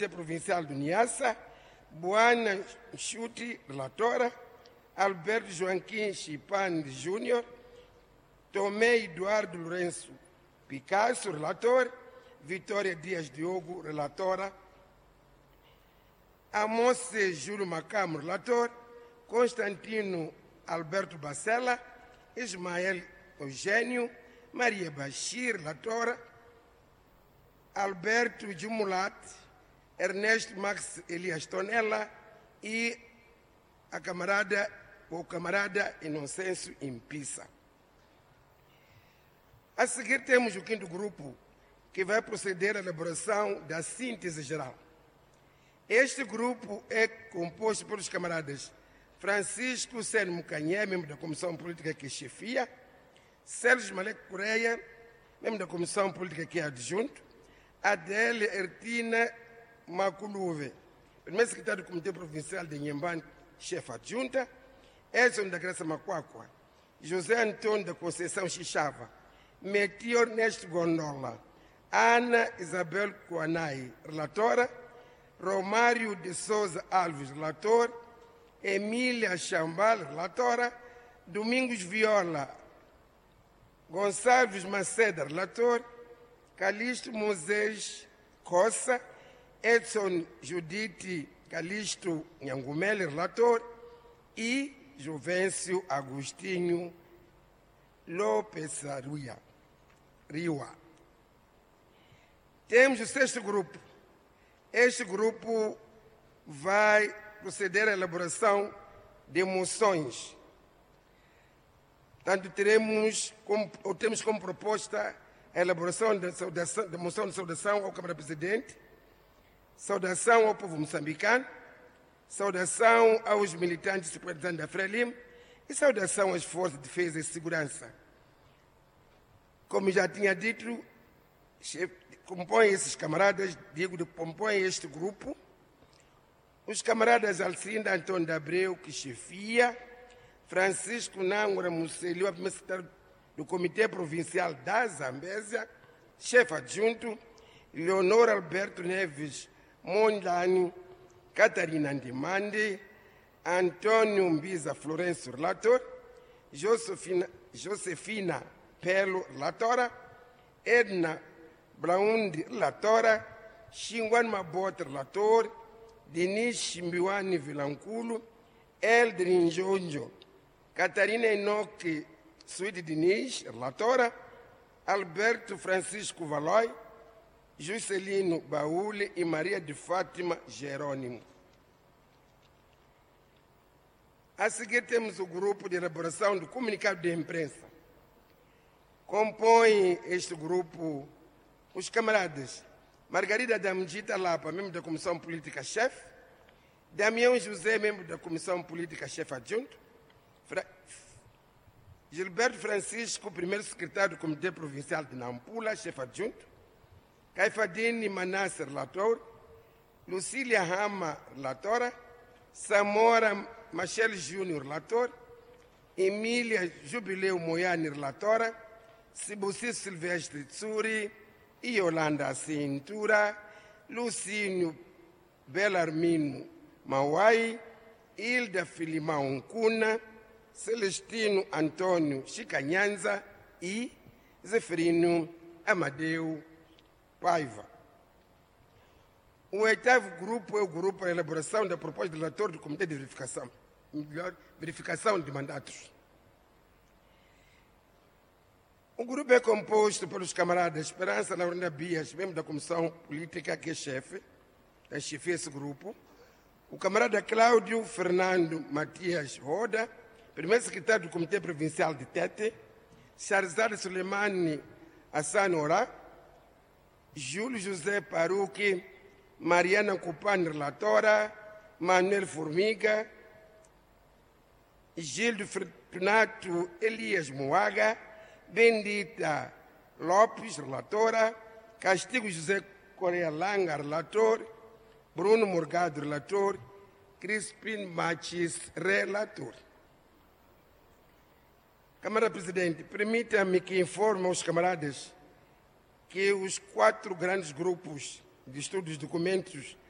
Comitê Provincial do Niassa, Boana Chuti, relatora, Alberto Joaquim Chipande Júnior, Tomé Eduardo Lourenço Picasso, relator, Vitória Dias Diogo, relatora, Amose Júlio Macamo, relator, Constantino Alberto Bacela, Ismael Eugênio, Maria Bashir, relatora, Alberto Jumulat, Ernesto Max Elias Tonella e o camarada Inocêncio Impissa. A seguir temos o quinto grupo, que vai proceder à elaboração da síntese geral. Este grupo é composto pelos camaradas Francisco Seno Mucanhé, membro da Comissão Política que chefia, Sérgio Malek Correia, membro da Comissão Política que é adjunto, Adélia Ertina Maculuve, primeiro secretário do Comitê Provincial de Inhambane, chefe adjunta, Edson da Graça Macuacua, José Antônio da Conceição Xixava, Metio Ernesto Gondola, Ana Isabel Coanai, relatora, Romário de Souza Alves, relator, Emília Chambal, relatora, Domingos Viola, Gonçalves Maceda, relator, Calixto Moisés Cossa, Edson Judite Calixto Nhangumele, relator, e Juvencio Agostinho Lopes Riwa. Temos o sexto grupo. Este grupo vai proceder à elaboração de moções. Portanto, temos como proposta a elaboração da moção de saudação ao Câmara Presidente, saudação ao povo moçambicano, saudação aos militantes e simpatizantes da Frelimo e saudação às forças de defesa e segurança. Como já tinha dito, compõem esses camaradas, compõem este grupo, os camaradas Alcinda Antônio de Abreu, que chefia, Francisco Nangura Musselio, primeiro secretário do Comitê Provincial da Zambésia, chefe adjunto, Leonor Alberto Neves Mondlane, Catarina Andimande, Antônio Mbiza Florencio, relator, Josefina Pelo, relatora, Edna Braundi, relatora, Xinguan Mabota, relator, Denis Chimbiwani Vilanculo, Eldrin Jonjo, Catarina Enoque Suíde Diniz, relatora, Alberto Francisco Valói, Juscelino Baúle e Maria de Fátima Jerônimo. A seguir temos o grupo de elaboração do comunicado de imprensa. Compõe este grupo os camaradas Margarida Damdita Lapa, membro da Comissão Política-Chefe, Damião José, membro da Comissão Política-Chefe adjunto, Gilberto Francisco, primeiro secretário do Comitê Provincial de Nampula, chefe adjunto, Caifadine Manasse, relator, Lucília Rama, relatora, Samora Machel Júnior, relator, Emília Jubileu Moiane, relatora, Sibuci Silvestre Tsuri, Yolanda Cintura, Lucínio Belarmino Mauai, Hilda Filimão Cuna, Celestino Antônio Chicanhanza e Zeferino Amadeu Paiva. O oitavo grupo é o grupo de elaboração da proposta do relator do Comitê de Verificação de Mandatos. O grupo é composto pelos camaradas Esperança Laurina Bias, membro da Comissão Política, que é chefe, chefia esse grupo, o camarada Cláudio Fernando Matias Roda, primeiro secretário do Comitê Provincial de Tete, Charzad Suleimani Hassan Ora, Júlio José Paruque, Mariana Cupani, relatora, Manuel Formiga, Gildo Fortunato Elias Moaga, Bendita Lopes, relatora, Castigo José Correia Langa, relator, Bruno Morgado, relator, Crispin Machis, relator. Câmara Presidente, permita-me que informe aos camaradas que os 4 grandes grupos de estudos, documentos